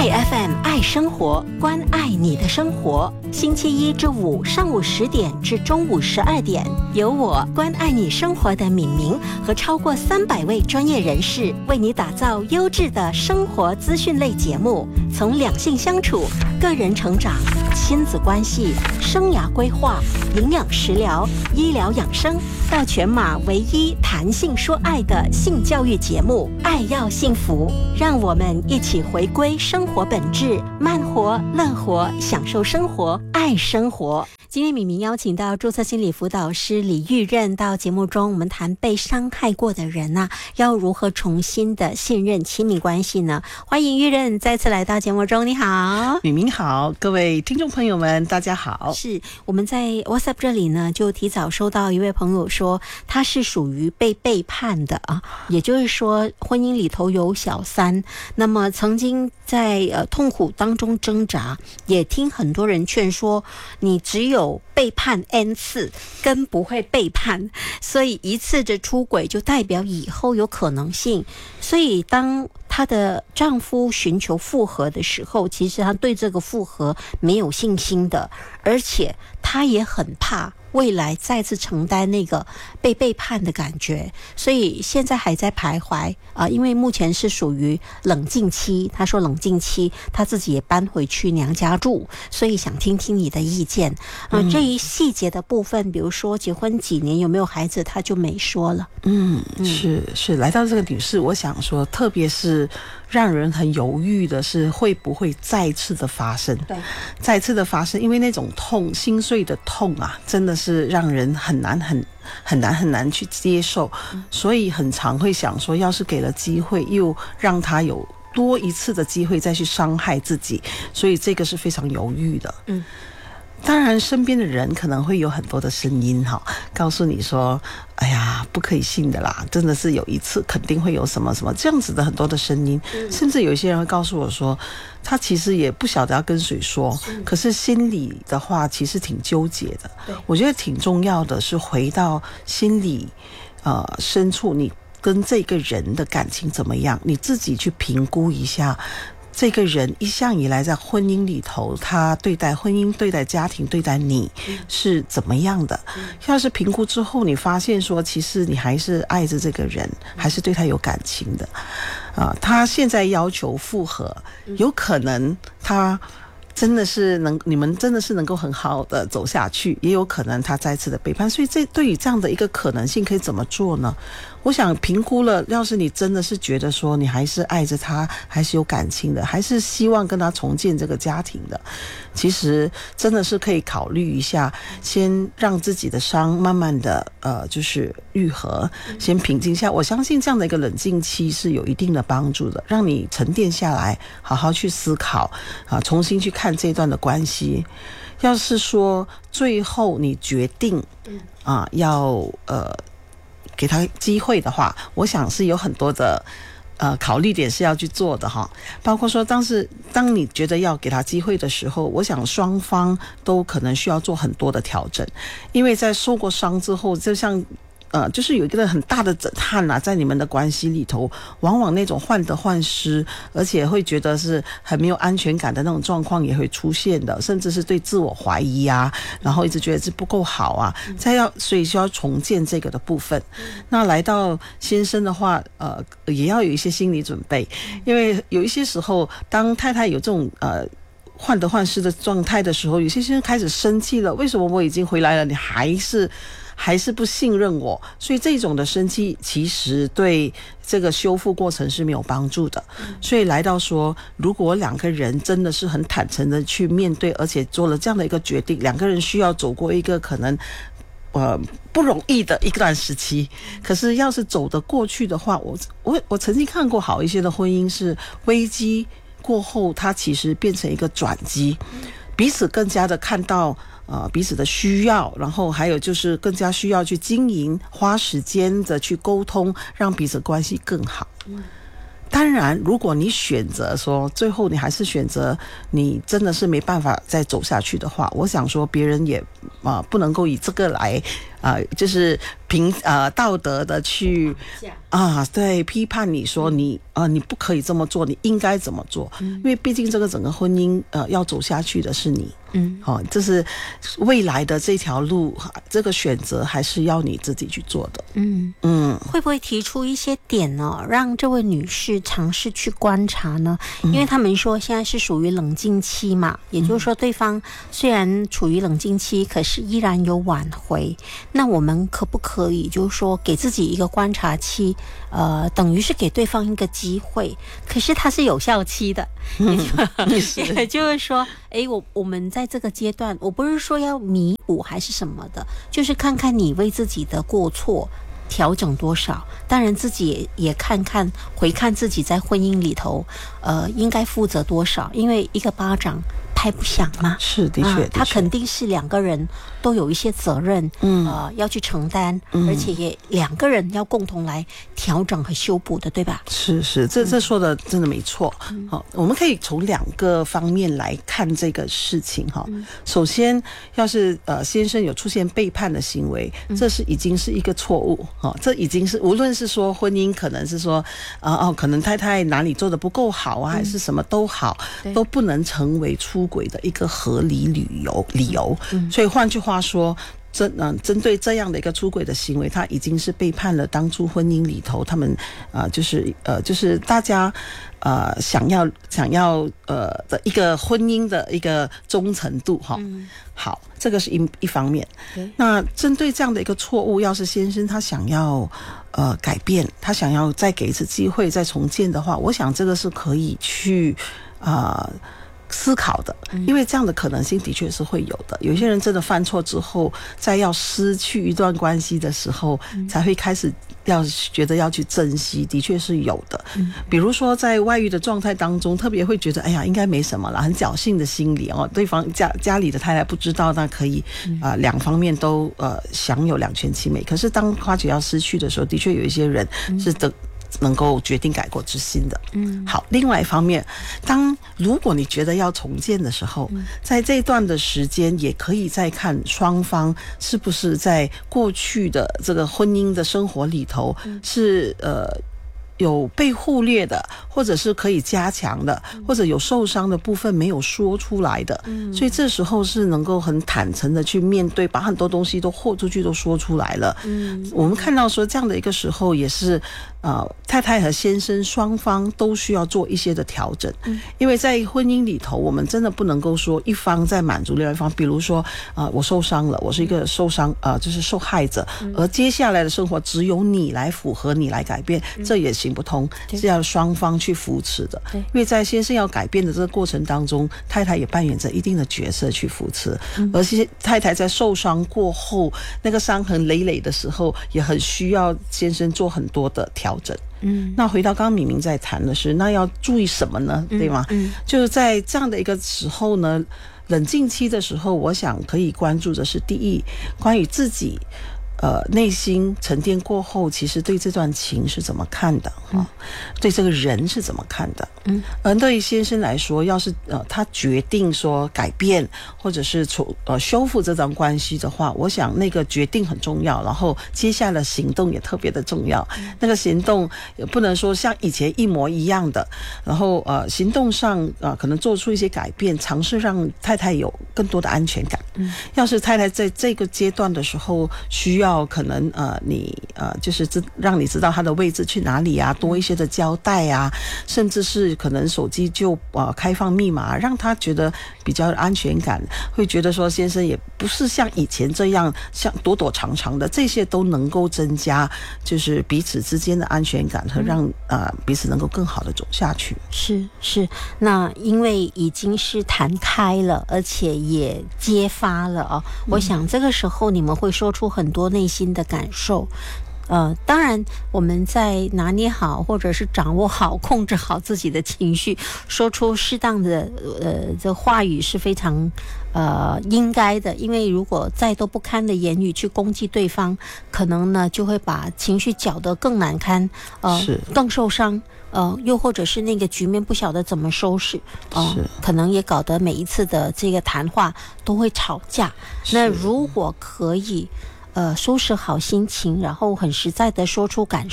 FM 爱生活，关爱你的生活。星期一至五上午10点至中午12点，由我关爱你生活的敏明和超过300位专业人士为你打造优质的生活资讯类节目，从两性相处、个人成长、亲子关系、生涯规划、营养食疗、医疗养生，到全马唯一谈性说爱的性教育节目《爱要幸福》，让我们一起回归生活本质，慢活、乐活，享受生活，爱生活。今天敏明邀请到注册心理辅导师李玉任到节目中，我们谈被伤害过的人啊，要如何重新的信任亲密关系呢？欢迎玉任再次来到节目中，你好。 敏明好，各位听众朋友们大家好。 是我们在 WhatsApp 这里呢，就提早收到一位朋友说他是属于被背叛的啊，也就是说婚姻里头有小三，那么曾经在痛苦当中挣扎，也听很多人劝说你只有背叛 N 次更不会背叛，所以一次的出轨就代表以后有可能性。所以当她的丈夫寻求复合的时候，其实她对这个复合没有信心的，而且她也很怕未来再次承担那个被背叛的感觉，所以现在还在徘徊因为目前是属于冷静期。她说冷静期她自己也搬回去娘家住，所以想听听你的意见这一细节的部分，比如说结婚几年有没有孩子，她就没说了。 是来到这个女士，我想说特别是让人很犹豫的是会不会再次的发生。对，再次的发生，因为那种痛，心碎的痛啊，真的是让人很难去接受，所以很常会想说，要是给了机会，又让他有多一次的机会再去伤害自己，所以这个是非常犹豫的。当然身边的人可能会有很多的声音告诉你说，哎呀不可以信的啦，真的是有一次肯定会有什么什么这样子的很多的声音，甚至有一些人会告诉我说他其实也不晓得要跟谁说，可是心里的话其实挺纠结的。我觉得挺重要的是回到心里深处，你跟这个人的感情怎么样，你自己去评估一下这个人一向以来在婚姻里头，他对待婚姻、对待家庭、对待你是怎么样的。要是评估之后你发现说其实你还是爱着这个人，还是对他有感情的他现在要求复合，有可能他真的是你们真的是能够很好的走下去，也有可能他再次的背叛。所以对于这样的一个可能性可以怎么做呢？我想评估了，要是你真的是觉得说你还是爱着他，还是有感情的，还是希望跟他重建这个家庭的，其实真的是可以考虑一下，先让自己的伤慢慢的就是愈合，先平静下。我相信这样的一个冷静期是有一定的帮助的，让你沉淀下来，好好去思考重新去看这段的关系。要是说最后你决定要给他机会的话，我想是有很多的考虑点是要去做的包括说当你觉得要给他机会的时候，我想双方都可能需要做很多的调整，因为在受过伤之后，就像就是有一个很大的震撼在你们的关系里头，往往那种患得患失，而且会觉得是很没有安全感的那种状况也会出现的，甚至是对自我怀疑然后一直觉得这不够好所以需要重建这个的部分。那来到先生的话也要有一些心理准备，因为有一些时候当太太有这种患得患失的状态的时候，有些先生开始生气了，为什么我已经回来了你还是不信任我？所以这种的生气其实对这个修复过程是没有帮助的。所以来到说，如果两个人真的是很坦诚的去面对，而且做了这样的一个决定，两个人需要走过一个可能不容易的一段时期，可是要是走得过去的话，我曾经看过好一些的婚姻是危机过后它其实变成一个转机，彼此更加的看到彼此的需要，然后还有就是更加需要去经营，花时间的去沟通，让彼此关系更好。当然如果你选择说最后你还是选择你真的是没办法再走下去的话，我想说别人也不能够以这个来就是道德的去对，批判你说你不可以这么做，你应该怎么做？因为毕竟这个整个婚姻要走下去的是你，这是未来的这条路，这个选择还是要你自己去做的。 会不会提出一些点呢，让这位女士尝试去观察呢？因为他们说现在是属于冷静期嘛，也就是说对方虽然处于冷静期，可是依然有挽回。那我们可不可以就是说给自己一个观察期，等于是给对方一个机会，可是它是有效期的，也就是说，我们在这个阶段，我不是说要弥补还是什么的，就是看看你为自己的过错调整多少，当然自己也回看自己在婚姻里头应该负责多少，因为一个巴掌拍不响嘛， 是的确， 他肯定是两个人都有一些责任，要去承担，而且也两个人要共同来调整和修补的，对吧？ 是，这说的真的没错。我们可以从2个方面来看这个事情哈。首先，要是先生有出现背叛的行为，这已经是一个错误哈，这已经是无论是说婚姻，可能是说可能太太哪里做的不够好还是什么都好，都不能成为出轨的一个合理理由。所以换句话说，针对这样的一个出轨的行为，他已经是背叛了当初婚姻里头他们就是大家想要的一个婚姻的一个忠诚度哈。好，这个是一方面。那针对这样的一个错误，要是先生他想要改变，他想要再给一次机会再重建的话，我想这个是可以去思考的，因为这样的可能性的确是会有的。有些人真的犯错之后，在要失去一段关系的时候，才会开始觉得要去珍惜，的确是有的。比如说在外遇的状态当中，特别会觉得哎呀应该没什么了，很侥幸的心理对方家里的太太不知道，那可以两方面都享有两全其美。可是当发觉要失去的时候，的确有一些人是能够决定改过自新的。好，另外一方面，如果你觉得要重建的时候，在这段的时间也可以再看双方是不是在过去的这个婚姻的生活里头是有被忽略的，或者是可以加强的，或者有受伤的部分没有说出来的，所以这时候是能够很坦诚的去面对，把很多东西都豁出去，都说出来了。我们看到说这样的一个时候，也是太太和先生双方都需要做一些的调整，因为在婚姻里头，我们真的不能够说一方在满足另外一方，比如说我受伤了，我是一个就是受害者，而接下来的生活只有你来符合，你来改变，这也行不通，是要双方去扶持的。因为在先生要改变的这个过程当中，太太也扮演着一定的角色去扶持，而且太太在受伤过后，那个伤痕累累的时候，也很需要先生做很多的调整。那回到刚刚敏敏在谈的是，那要注意什么呢？对吗？就是在这样的一个时候呢，冷静期的时候，我想可以关注的是，第一，关于自己内心沉淀过后，其实对这段情是怎么看的对这个人是怎么看的。而对于先生来说，要是他决定说改变或者是修复这段关系的话，我想那个决定很重要，然后接下来行动也特别的重要。那个行动也不能说像以前一模一样的，然后行动上可能做出一些改变，尝试让太太有更多的安全感。要是太太在这个阶段的时候需要可能你就是让你知道她的位置去哪里啊，多一些的交代啊，甚至是可能手机就开放密码，让她觉得比较有安全感，会觉得说先生也不是像以前这样像躲躲藏藏的，这些都能够增加就是彼此之间的安全感和让彼此能够更好的走下去。 是，那因为已经是谈开了，而且也揭发了我想这个时候你们会说出很多内心的感受。当然我们在拿捏好或者是掌握好控制好自己的情绪，说出适当的这话语是非常应该的，因为如果再多不堪的言语去攻击对方，可能呢就会把情绪搅得更难堪，更受伤，又或者是那个局面不晓得怎么收拾，可能也搞得每一次的这个谈话都会吵架。那如果可以收拾好心情，然后很实在的说出感受。